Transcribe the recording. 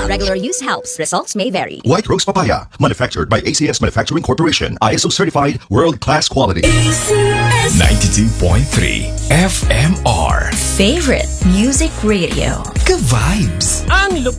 Regular use helps. Results may vary. White Rose Papaya, manufactured by ACS Manufacturing Corporation. ISO certified, world-class quality. 92.3 FMR. Favorite Music Radio. Ka-vibes. Ang lupit